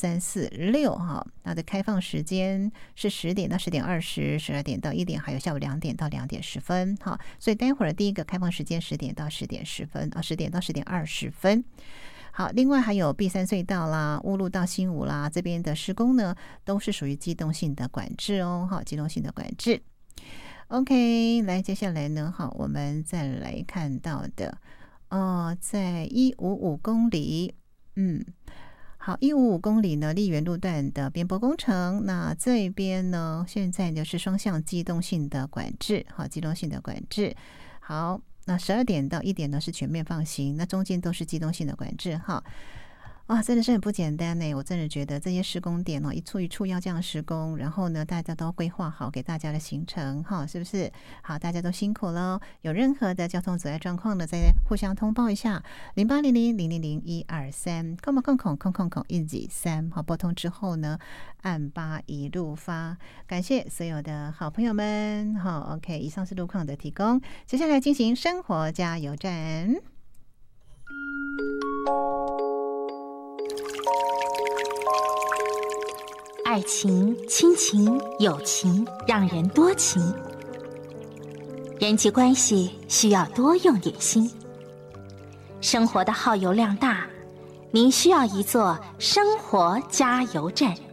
3、4、6哈，它的开放时间是10点到10点20、12点到1点，还有下午2点到2点10分哈。所以待会儿第一个开放时间10点到10点10分啊，10点到10点20分。好，另外还有碧山隧道啦、乌路到新武啦，这边的施工呢，都是属于机动性的管制哦，哈，机动性的管制。OK， 来，接下来呢，好，我们再来看到的，在155公里，好，155公里呢，丽园路段的边坡工程，那这边呢，现在呢是双向机动性的管制，好，机动性的管制，好。那12点到1点呢是全面放行，那中间都是机动性的管制哈。真的是很不简单呢。我真的觉得这些施工点一处一处要这样施工，然后呢大家都规划好给大家的行程哈，是不是？好，大家都辛苦了。有任何的交通阻碍状况呢，再互相通报一下0800000123，空113，好，拨通之后呢按8一路发。感谢所有的好朋友们。好 ，OK， 以上是路况的提供，接下来进行生活加油站。 爱情、亲情、友情，让人多情。人际关系需要多用点心。生活的耗油量大，您需要一座生活加油站。